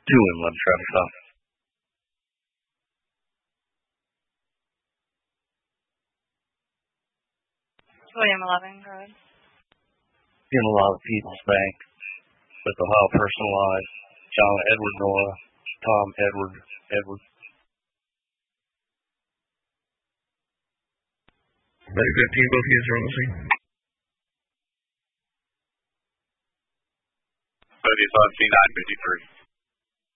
William 11 traffic stop. William 11, go ahead. In a lot of People's Bank with Ohio Personal Life, John Edward Noah, Tom Edward. Ready 15, both units are on the scene. 35 C953.